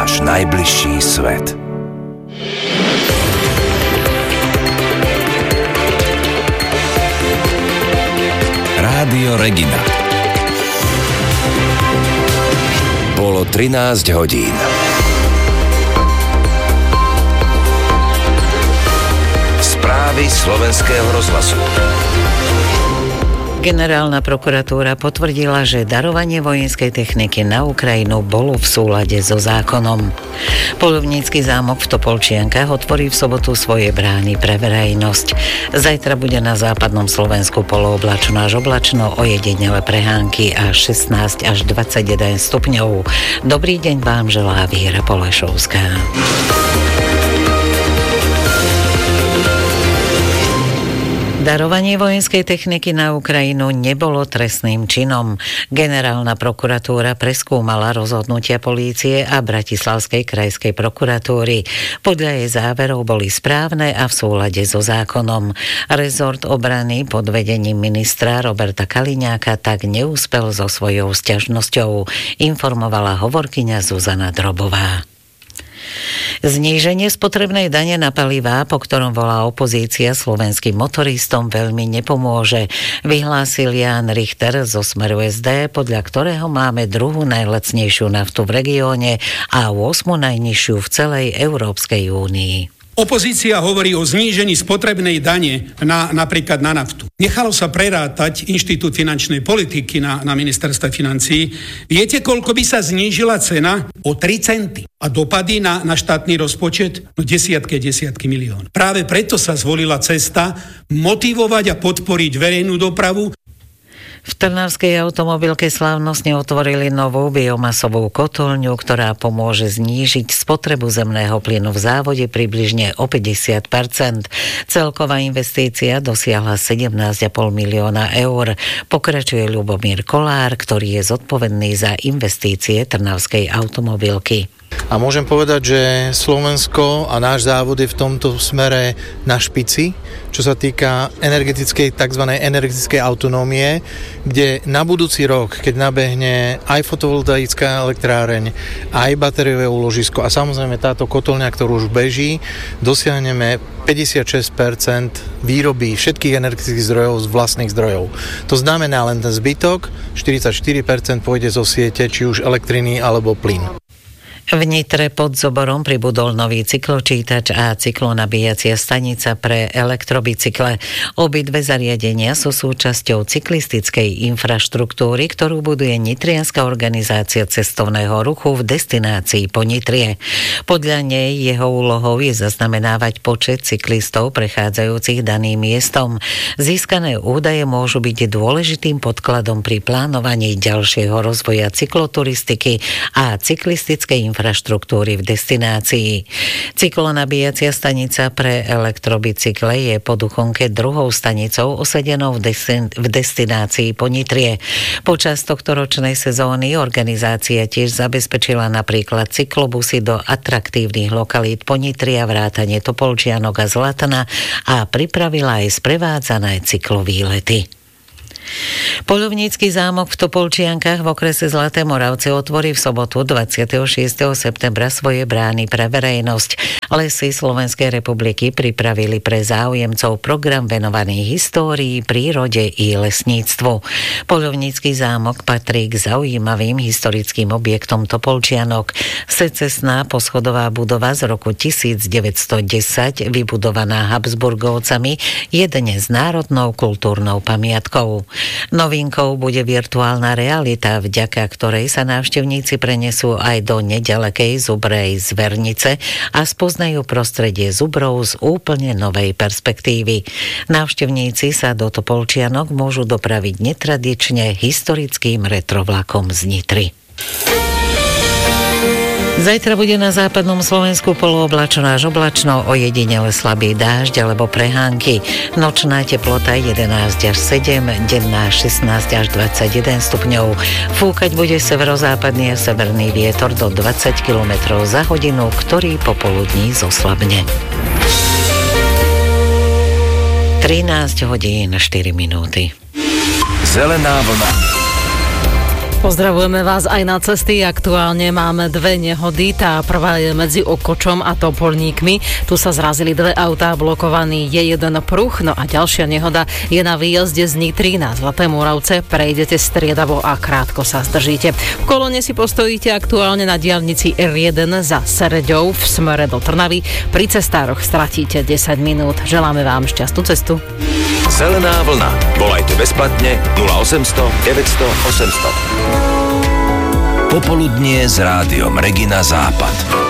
váš najbližší svet. Rádio Regina. Bolo 13 hodín. Správy Slovenského rozhlasu. Generálna prokuratúra potvrdila, že darovanie vojenskej techniky na Ukrajinu bolo v súlade so zákonom. Poľovnícky zámok v Topolčiankach otvorí v sobotu svoje brány pre verejnosť. Zajtra bude na západnom Slovensku polooblačno až oblačno, ojedinele prehánky a 16 až 21 stupňov. Dobrý deň vám želá Víra Polešovská. Darovanie vojenskej techniky na Ukrajinu nebolo trestným činom. Generálna prokuratúra preskúmala rozhodnutia polície a Bratislavskej krajskej prokuratúry. Podľa jej záverov boli správne a v súlade so zákonom. Rezort obrany pod vedením ministra Roberta Kaliňáka tak neúspel so svojou sťažnosťou, informovala hovorkyňa Zuzana Drobová. Zníženie spotrebnej dane na palivá, po ktorom volá opozícia slovenským motoristom, veľmi nepomôže, vyhlásil Ján Richter zo Smeru SD, podľa ktorého máme druhú najlacnejšiu naftu v regióne a 8. najnižšiu v celej Európskej únii. Opozícia hovorí o znížení spotrebnej dane napríklad na naftu. Nechalo sa prerátať Inštitút finančnej politiky na ministerstve financií. Viete, koľko by sa znížila cena? O 3 centy. A dopady na štátny rozpočet? No desiatky milión. Práve preto sa zvolila cesta motivovať a podporiť verejnú dopravu. V Trnavskej automobilke slávnostne otvorili novú biomasovú kotolňu, ktorá pomôže znížiť spotrebu zemného plynu v závode približne o 50%. Celková investícia dosiahla 17,5 milióna eur. Pokračuje Ľubomír Kolár, ktorý je zodpovedný za investície Trnavskej automobilky. A môžem povedať, že Slovensko a náš závod je v tomto smere na špici, čo sa týka tzv. energetickej autonómie, kde na budúci rok, keď nabehne aj fotovoltaická elektráreň, aj batériové úložisko a samozrejme táto kotolňa, ktorú už beží, dosiahneme 56% výroby všetkých energetických zdrojov z vlastných zdrojov. To znamená len ten zbytok, 44% pôjde zo siete, či už elektriny alebo plyn. V Nitre pod Zoborom pribudol nový cykločítač a cyklonabíjacia stanica pre elektrobicykle. Obidve zariadenia sú súčasťou cyklistickej infraštruktúry, ktorú buduje Nitrianska organizácia cestovného ruchu v destinácii po Nitrie. Podľa nej jeho úlohou je zaznamenávať počet cyklistov prechádzajúcich daným miestom. Získané údaje môžu byť dôležitým podkladom pri plánovaní ďalšieho rozvoja cykloturistiky a cyklistickej infraštruktúry v destinácii. Cyklonabíjacia stanica pre elektrobicykle je po Duchonke druhou stanicou osadenou v destinácii po Nitrie. Počas tohtoročnej sezóny organizácia tiež zabezpečila napríklad cyklobusy do atraktívnych lokalít po Nitria, vrátane Topolčianok a Zlatana a pripravila aj sprevádzané cyklovýlety. Poľovnícky zámok v Topolčiankach v okrese Zlaté Moravce otvorí v sobotu 26. septembra svoje brány pre verejnosť. Lesy Slovenskej republiky pripravili pre záujemcov program venovaný histórii, prírode i lesníctvu. Poľovnícky zámok patrí k zaujímavým historickým objektom Topolčianok. Secesná poschodová budova z roku 1910, vybudovaná Habsburgovcami, je dnes národnou kultúrnou pamiatkou. Novinkou bude virtuálna realita, vďaka ktorej sa návštevníci prenesú aj do neďalekej Zubrej zvernice a spoznajú prostredie Zubrov z úplne novej perspektívy. Návštevníci sa do Topolčianok môžu dopraviť netradične historickým retrovlakom z Nitry. Zajtra bude na západnom Slovensku polooblačno až oblačno, ojedinele slabý dážď alebo prehánky. Nočná teplota 11 až 7, denná 16 až 21 stupňov. Fúkať bude severozápadný a severný vietor do 20 km za hodinu, ktorý popoludní zoslabne. 13 hodín 4 minúty. Zelená vlna. Pozdravujeme vás aj na cesty. Aktuálne máme dve nehody. Tá prvá je medzi Okočom a Topolníkmi. Tu sa zrazili dve autá, blokovaný je jeden pruh. No a ďalšia nehoda je na výjazde z Nitry na Zlaté Moravce. Prejdete striedavo a krátko sa zdržíte. V kolóne si postojíte aktuálne na diaľnici R1 za Sereďou v smere do Trnavy. Pri cestároch stratíte 10 minút. Želáme vám šťastnú cestu. Zelená vlna. Volajte bezplatne 0800 900 800. Popoludnie s rádiom Regina Západ.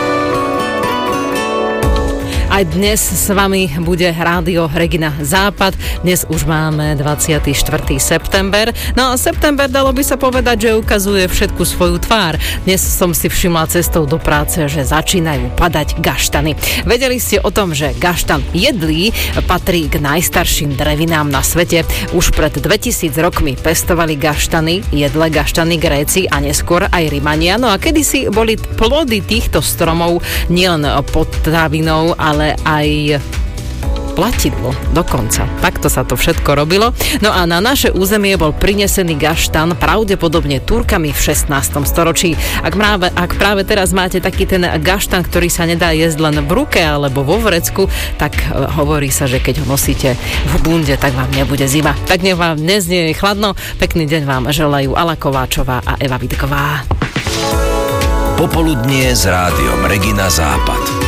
Aj dnes s vami bude rádio Regina Západ. Dnes už máme 24. september. No a september, dalo by sa povedať, že ukazuje všetku svoju tvár. Dnes som si všimla cestou do práce, že začínajú padať gaštany. Vedeli ste o tom, že gaštan jedlý patrí k najstarším drevinám na svete. Už pred 2000 rokmi pestovali gaštany, jedle gaštany Gréci a neskôr aj Rimania. No a kedysi boli plody týchto stromov nielen potravinou, ale aj platidlo dokonca. Takto sa to všetko robilo. No a na naše územie bol prinesený gaštan pravdepodobne Turkami v 16. storočí. Ak práve teraz máte taký ten gaštan, ktorý sa nedá jesť len v ruke alebo vo vrecku, tak hovorí sa, že keď ho nosíte v bunde, tak vám nebude zima. Tak nech vám dnes nie je chladno. Pekný deň vám želajú Ala Kováčová a Eva Vidková. Popoludnie s rádiom Regina Západ.